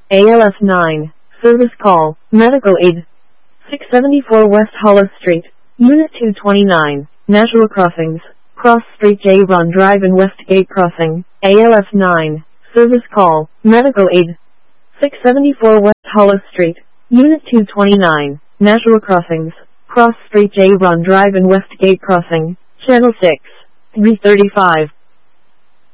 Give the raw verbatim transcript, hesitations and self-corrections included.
A L F nine, service call, medical aid. six seventy-four West Hollis Street, Unit two twenty-nine, Nashua Crossings, Cross Street J. Run Drive and Westgate Crossing, A L F nine, service call, medical aid. six seventy-four West Hollis Street, Unit two twenty-nine, Nashua Crossings, Cross Street J. Run Drive and Westgate Crossing, Channel six, three thirty-five.